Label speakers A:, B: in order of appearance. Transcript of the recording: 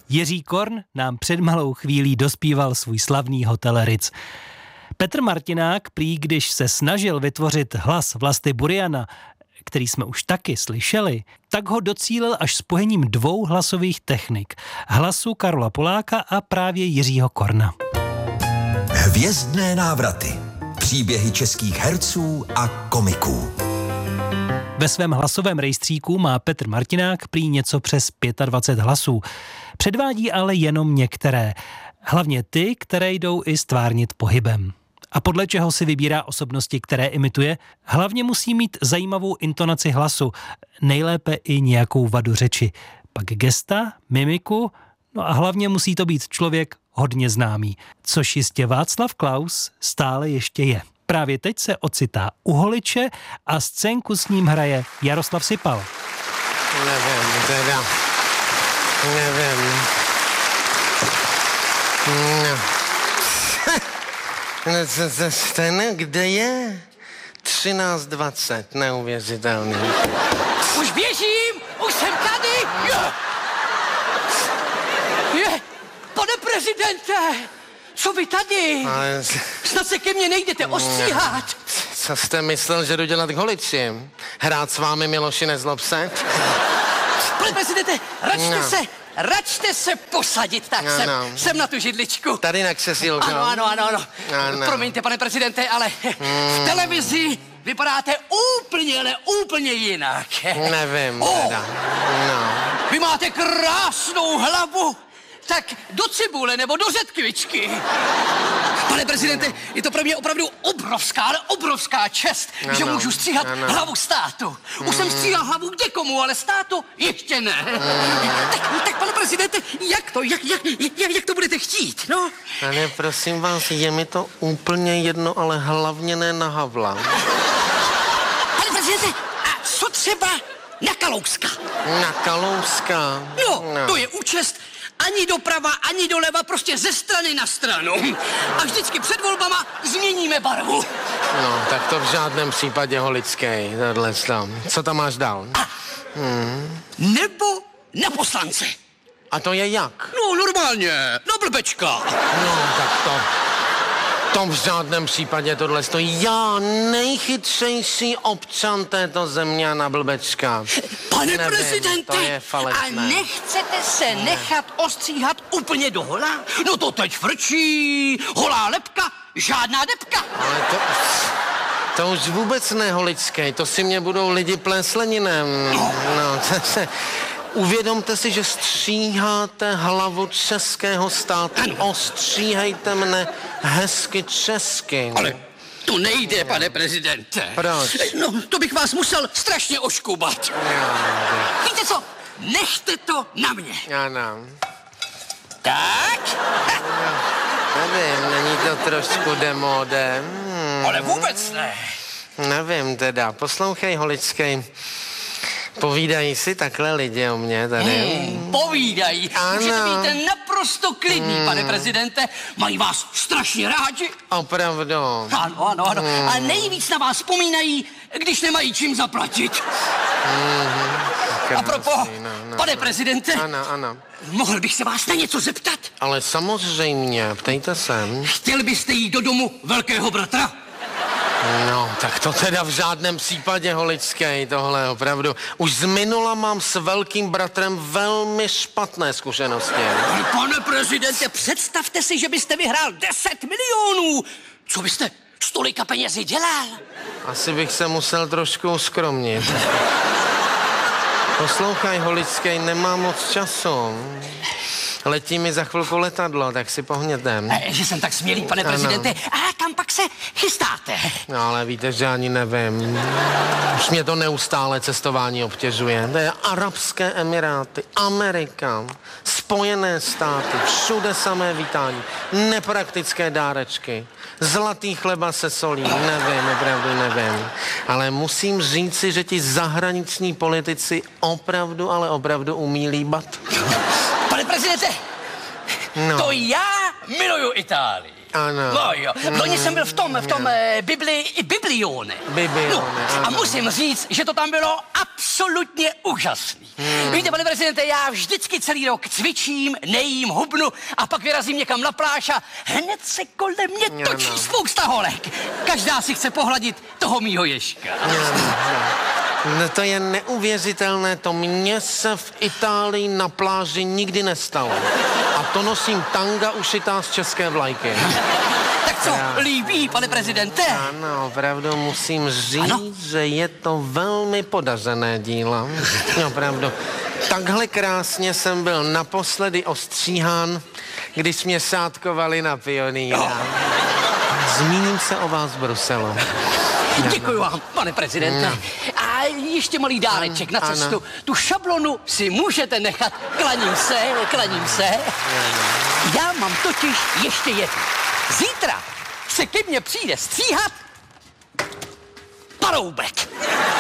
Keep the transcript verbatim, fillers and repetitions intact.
A: Jiří Korn nám před malou chvílí dospíval svůj slavný Hotel Ritz. Petr Martinák prý, když se snažil vytvořit hlas Vlasty Buriana, který jsme už taky slyšeli, tak ho docílil až spojením dvou hlasových technik. Hlasu Karola Poláka a právě Jiřího Korna.
B: Hvězdné návraty. Příběhy českých herců a komiků.
A: Ve svém hlasovém rejstříku má Petr Martinák prý něco přes dvacet pět hlasů. Předvádí ale jenom některé. Hlavně ty, které jdou i stvárnit pohybem. A podle čeho si vybírá osobnosti, které imituje, hlavně musí mít zajímavou intonaci hlasu, nejlépe i nějakou vadu řeči. Pak gesta, mimiku, no a hlavně musí to být člověk hodně známý, což jistě Václav Klaus stále ještě je. Právě teď se ocitá u Holiče a scénku s ním hraje Jaroslav Sipal.
C: Nevím, teda. Nevím. No. Ten, kde je? třináct dvacet, neuvěřitelný.
D: Už běžím, už jsem tady. Je, je. Pane prezidente, co vy tady?
C: Ale...
D: Snad se ke mně nejdete ostříhat.
C: Co jste myslel, že jdu dělat k Holiči? Hrát s vámi, Miloši, nezlob se?
D: Pane prezidente, račte
C: no.
D: se, račte se posadit, tak
C: no,
D: jsem,
C: no.
D: jsem na tu židličku.
C: Tady na křesílko.
D: Ano, ano, ano, ano.
C: No, no.
D: Promiňte, pane prezidente, ale mm. v televizi vypadáte úplně, ale úplně jinak.
C: Nevím,
D: oh.
C: teda. No.
D: Vy máte krásnou hlavu. Tak do cibule nebo do řetkvičky. Pane prezidente, je to pro mě opravdu obrovská, ale obrovská čest, ano, že můžu stříhat ano. hlavu státu. Už mm. jsem stříhal hlavu kdekomu, ale státu ještě ne. Mm. Tak, tak, pane prezidente, jak to, jak, jak, jak, jak to budete chtít, no?
C: Pane, prosím vás, je mi to úplně jedno, ale hlavně ne na Havla.
D: Pane prezidente, a co třeba na Kalouska?
C: Na Kalouska?
D: No, no. To je účest ani doprava, ani doleva, prostě ze strany na stranu. A vždycky před volbama změníme barvu.
C: No, tak to v žádném případě, Holickej, tohle tam. Co tam máš dál?
D: A, hmm. Nebo na poslance.
C: A to je jak?
D: No, normálně, na blbečka.
C: No, tak to... To v žádném případě tohle stojí. Já nejchytřejší občan této země na blbečka.
D: Pane
C: Nevím,
D: prezidente,
C: to je falešné.
D: a nechcete se nechat ostříhat úplně do hola? No to teď frčí, holá lepka, žádná depka.
C: Ale to... To už vůbec ne, Holickej, to si mě budou lidi plésleninem. No, to se... Uvědomte si, že stříháte hlavu českého státu. Ano. Ostříhejte mne hezky česky.
D: Ale to nejde, pane prezidente.
C: Proč?
D: No, to bych vás musel strašně oškubat.
C: Já,
D: víte co? Nechte to na mě.
C: Ano.
D: Tak?
C: Nevím, není to trošku demodem? Hmm.
D: Ale vůbec ne.
C: Nevím teda. Poslouchej, Holickej. Povídají si takhle lidi o mě tady?
D: Hmm, povídají.
C: Ano.
D: Můžete být naprosto klidný, hmm. pane prezidente. Mají vás strašně rádi.
C: Opravdu.
D: Ano, ano, ano. Hmm. A nejvíc na vás vzpomínají, když nemají čím zaplatit.
C: Hmm.
D: A propos,
C: no, no,
D: pane
C: no.
D: prezidente,
C: ano, ano.
D: mohl bych se vás na něco zeptat?
C: Ale samozřejmě, ptejte se.
D: Chtěl byste jít do domu velkého bratra?
C: No, tak to teda v žádném případě, Holickej, tohle opravdu. Už z minula mám s velkým bratrem velmi špatné zkušenosti.
D: Ale pane prezidente, představte si, že byste vyhrál deset milionů. Co byste s tolika penězi dělal?
C: Asi bych se musel trošku uskromnit. Poslouchaj, Holickej, nemám moc času. Letí mi za chvilku letadlo, tak si pohnětem.
D: E, že jsem tak smělý, pane ano. prezidente. A kam pak se chystáte?
C: No, ale víte, že ani nevím. Už mě to neustále cestování obtěžuje. To je Arabské Emiráty, Amerika, Spojené státy, všude samé vítání, nepraktické dárečky, zlatý chleba se solí, nevím, opravdu nevím. Ale musím říci, že ti zahraniční politici opravdu, ale opravdu umí líbat.
D: Pane prezidente, no. to já miluju Itálii.
C: Ano.
D: No jo, loni jsem byl v tom, v tom eh, Bibli, Biblione.
C: Biblione,
D: no, a musím říct, že to tam bylo absolutně úžasný. Hmm. Víte, pane prezidente, já vždycky celý rok cvičím, nejím, hubnu a pak vyrazím někam na pláž a hned se kolem mě točí
C: Ano.
D: spousta holek. Každá si chce pohladit toho mýho ježka.
C: No to je neuvěřitelné, to mně se v Itálii na pláži nikdy nestalo. A to nosím tanga ušitá z české vlajky.
D: Tak co, líbí, pane prezidente?
C: Ano, opravdu musím říct,
D: Ano?
C: že je to velmi podařené dílo. Opravdu. Takhle krásně jsem byl naposledy ostříhán, když mě sátkovali na pionýra. Zmíním se o vás v Bruselu.
D: Děkuji vám, pane prezidente.
C: No.
D: A ještě malý dáreček na
C: Ano.
D: cestu. Tu šablonu si můžete nechat. Klaním se, klaním se. Já mám totiž ještě jednu. Zítra se ke mně přijde stříhat Paroubek.